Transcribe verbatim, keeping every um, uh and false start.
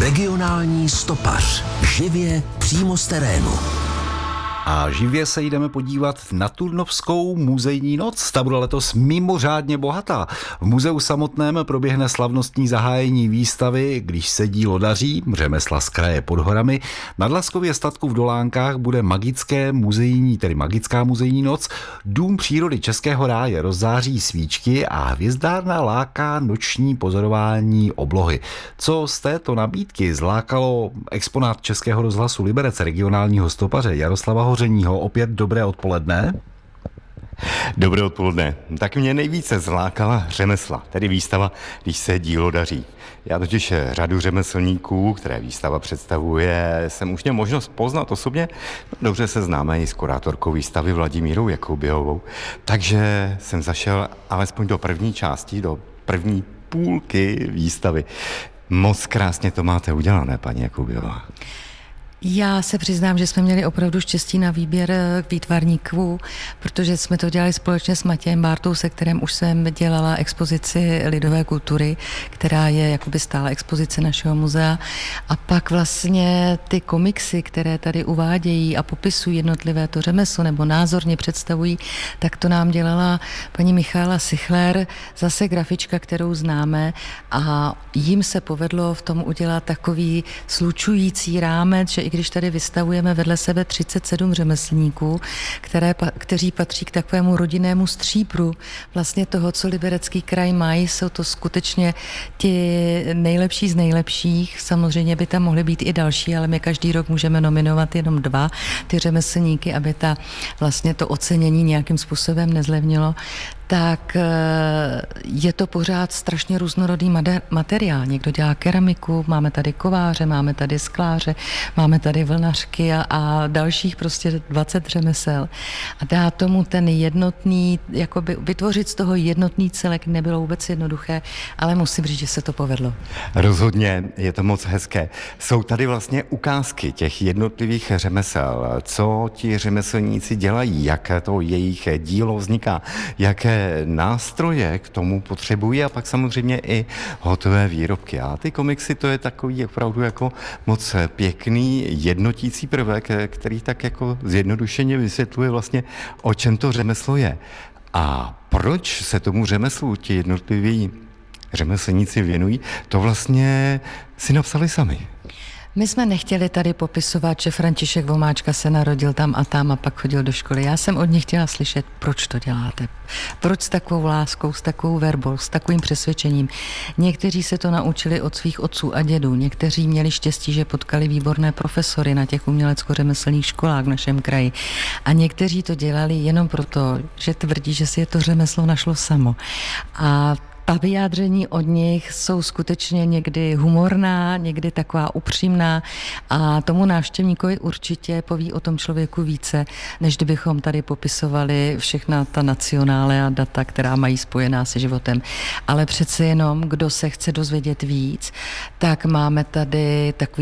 Regionální stopař. Živě přímo z terénu. A živě se jdeme podívat na Turnovskou muzejní noc. Ta bude letos mimořádně bohatá. V muzeu samotném proběhne slavnostní zahájení výstavy Když se dílo daří, řemesla z kraje pod horami. Na Dlaskově statku v Dolánkách bude magické muzejní, tedy magická muzejní noc. Dům přírody Českého ráje rozzáří svíčky a hvězdárna láká noční pozorování oblohy. Co z této nabídky zlákalo exponát Českého rozhlasu Liberec, regionálního stopaře Jaroslava Hořeního. Opět dobré odpoledne. Dobré odpoledne. Tak mě nejvíce zlákala řemesla, tedy výstava Když se dílo daří. Já totiž řadu řemeslníků, které výstava představuje, jsem už měl možnost poznat osobně. Dobře se známe i s kurátorkou výstavy Vladimírou Jakubiovou. Takže jsem zašel alespoň do první části, do první půlky výstavy. Moc krásně to máte udělané, paní Jakubiová. Já se přiznám, že jsme měli opravdu štěstí na výběr výtvarníků, protože jsme to dělali společně s Matějem Bártou, se kterým už jsem dělala expozici lidové kultury, která je jakoby stále expozice našeho muzea. A pak vlastně ty komiksy, které tady uvádějí a popisují jednotlivé to řemeslo nebo názorně představují, tak to nám dělala paní Michála Sichler, zase grafička, kterou známe, a jim se povedlo v tom udělat takový slučující rámec, že i když tady vystavujeme vedle sebe třicet sedm řemeslníků, které, kteří patří k takovému rodinnému stříbru vlastně toho, co Liberecký kraj mají, jsou to skutečně ti nejlepší z nejlepších. Samozřejmě by tam mohly být i další, ale my každý rok můžeme nominovat jenom dva ty řemeslníky, aby ta vlastně to ocenění nějakým způsobem nezlevnilo. Tak je to pořád strašně různorodý materiál. Někdo dělá keramiku, máme tady kováře, máme tady skláře, máme tady vlnařky a, a dalších prostě dvacet řemesel. A dá tomu ten jednotný, jakoby vytvořit z toho jednotný celek nebylo vůbec jednoduché, ale musím říct, že se to povedlo. Rozhodně, je to moc hezké. Jsou tady vlastně ukázky těch jednotlivých řemesel, co ti řemeslníci dělají, jak to jejich dílo vzniká, jaké nástroje k tomu potřebují a pak samozřejmě i hotové výrobky. A ty komiksy, to je takový opravdu jako moc pěkný jednotící prvek, který tak jako zjednodušeně vysvětluje vlastně, o čem to řemeslo je. A proč se tomu řemeslu ti jednotliví řemeslníci věnují, to vlastně si napsali sami. My jsme nechtěli tady popisovat, že František Vomáčka se narodil tam a tam a pak chodil do školy. Já jsem od nich chtěla slyšet, proč to děláte. Proč s takovou láskou, s takovou verbou, s takovým přesvědčením. Někteří se to naučili od svých otců a dědů, někteří měli štěstí, že potkali výborné profesory na těch umělecko-řemeslných školách v našem kraji. A někteří to dělali jenom proto, že tvrdí, že si je to řemeslo našlo samo. A ta vyjádření od nich jsou skutečně někdy humorná, někdy taková upřímná a tomu návštěvníkovi určitě poví o tom člověku více, než kdybychom tady popisovali všechna ta nacionále a data, která mají spojená se životem. Ale přece jenom, kdo se chce dozvědět víc, tak máme tady takový